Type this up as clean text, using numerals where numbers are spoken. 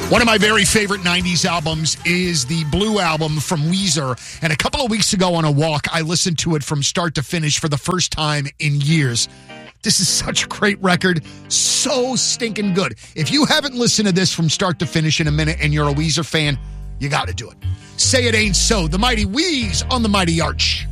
One of my very favorite 90s albums is the Blue Album from Weezer. And a couple of weeks ago on a walk, I listened to it from start to finish for the first time in years. This is such a great record. So stinking good. If you haven't listened to this from start to finish in a minute and you're a Weezer fan, you got to do it. Say It Ain't So, the Mighty Weeze on the Mighty Arch.